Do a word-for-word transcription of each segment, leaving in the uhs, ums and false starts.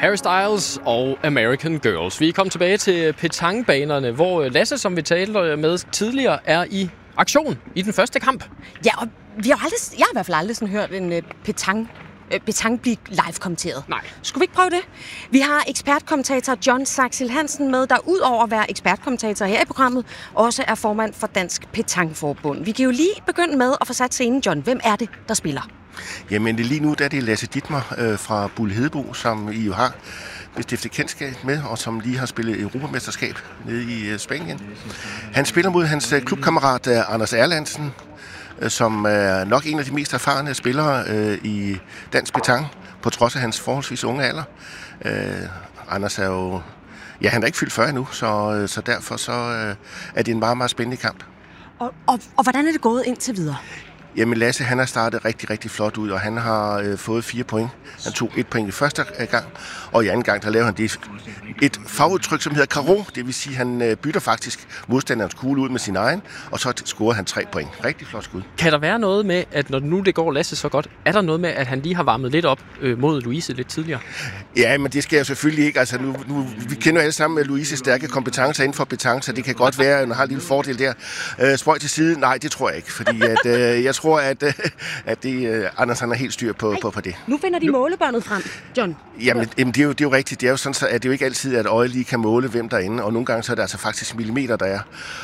Harry Styles og American Girls. Vi er kommet tilbage til petanquebanerne, hvor Lasse, som vi talte med tidligere, er i aktion i den første kamp. Ja, og vi har aldrig, jeg har i hvert fald aldrig sådan hørt en uh, petang, uh, petang blive live-kommenteret. Nej. Skulle vi ikke prøve det? Vi har ekspertkommentator John Saxil Hansen med, der udover at være ekspertkommentator her i programmet, også er formand for Dansk Petanqueforbund. Vi kan jo lige begynde med at få sat scenen, John. Hvem er det, der spiller? Jamen lige nu der er det Lasse Dittmer øh, fra Bull Hedebo, som I jo har bestiftet kendskab med, og som lige har spillet Europamesterskab nede i øh, Spanien. Han spiller mod hans øh, klubkammerat øh, Anders Erlandsen, øh, som er nok en af de mest erfarne spillere øh, i dansk petanque, på trods af hans forholdsvis unge alder. Øh, Anders er jo... Ja, han er ikke fyldt fyrre endnu, så, øh, så derfor så, øh, er det en meget, meget spændende kamp. Og, og, og hvordan er det gået indtil videre? Jamen Lasse, han har startet rigtig, rigtig flot ud, og han har øh, fået fire point. Han tog et point i første gang, og i anden gang, der lavede han det. Et fagudtryk, som hedder karo, det vil sige, at han øh, bytter faktisk modstanderens kugle ud med sin egen, og så scorer han tre point. Rigtig flot skud. Kan der være noget med, at når nu det går Lasse så godt, er der noget med, at han lige har varmet lidt op øh, mod Louise lidt tidligere? Ja, men det skal jeg selvfølgelig ikke. Altså, nu, nu, vi kender jo alle sammen med Louises stærke kompetencer inden for petanque, så det kan godt være, at han har en lille fordel der. Øh, spøj til side? Nej, det tror jeg ikke, fordi at, øh, jeg tror, at, øh, at det, øh, Anders han har helt styr på, på, på det. Nu finder de målebåndet frem, John. Jamen, jamen det, er jo, det er jo rigtigt. Det er jo sådan, så, at det er jo ikke altid, at øjet lige kan måle, hvem der er inde, og nogle gange så er det altså faktisk millimeter, der er.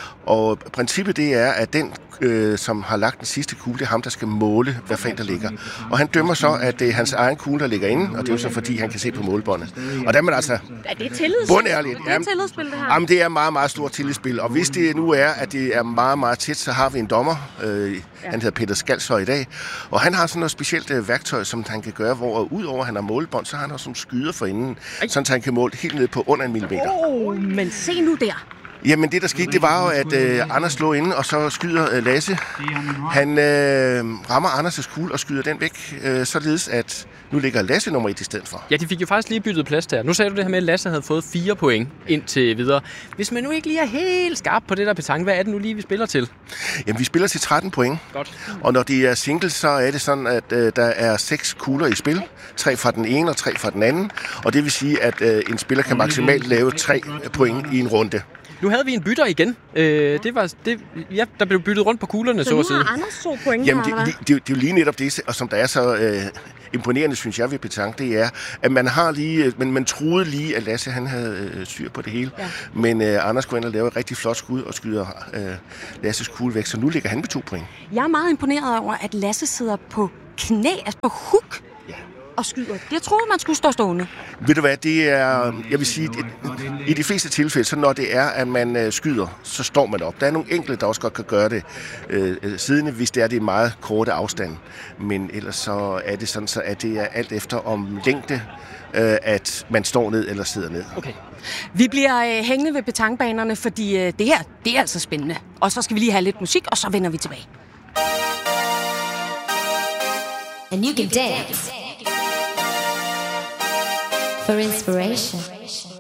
Og princippet det er, at den, øh, som har lagt den sidste kugle, det er ham, der skal måle, hvad fanden der ligger. Og han dømmer så, at det er hans egen kugle, der ligger inde, og det er jo så, fordi han kan se på målebåndet. Og der er man altså... Er det tillidsspil? Bundærligt. Det er tillidsspil, det her. Jamen, det er meget, meget stort tillidsspil. Og hvis det nu er, at det er meget, meget tæt, så har vi en dommer. Øh, ja. Han hedder Peter Skalshøj i dag. Og han har sådan noget specielt øh, værktøj, som han kan gøre, hvor udover at han har målebånd, så har han også sådan skyder for inden, sådan at han kan måle helt ned på under en millimeter. Åh, oh, men se nu der. Jamen det, der skete, det var jo, at øh, Anders slår inde, og så skyder øh, Lasse. Han øh, rammer Anders' kugle og skyder den væk, øh, således at nu ligger Lasse nummer et i stedet for. Ja, de fik jo faktisk lige byttet plads der. Nu sagde du det her med, at Lasse havde fået fire point indtil videre. Hvis man nu ikke lige er helt skarp på det der petanque, hvad er det nu lige, vi spiller til? Jamen, vi spiller til tretten point. Godt. Og når det er singles, så er det sådan, at øh, der er seks kugler i spil. Tre fra den ene og tre fra den anden. Og det vil sige, at øh, en spiller kan maksimalt lave tre point i en runde. Nu havde vi en bytter igen. Øh, det var, det, ja, der blev byttet rundt på kuglerne, så, så at sige. nu har Anders to point. Jamen, det, det, det, det er jo lige netop det, og som der er så øh, imponerende, synes jeg, ved petanque, det er, at man har lige, men man troede lige, at Lasse han havde øh, styr på det hele. Ja. Men øh, Anders går ind og laver et rigtig flot skud og skyder øh, Lasses kugle væk, så nu ligger han med to point. Jeg er meget imponeret over, at Lasse sidder på knæ, altså på hook. Og skyder. Jeg troede, man skulle stå stående. Ved du hvad, det er, jeg vil sige, det, i de fleste tilfælde, så når det er, at man øh, skyder, så står man op. Der er nogle enkelte, der også godt kan gøre det øh, siddende, hvis det er det meget korte afstand. Men ellers så er det sådan, så at det er alt efter om længde, øh, at man står ned eller sidder ned. Okay. Vi bliver øh, hængende ved petanquebanerne, fordi øh, det her, det er altså spændende. Og så skal vi lige have lidt musik, og så vender vi tilbage. And you can dance for inspiration.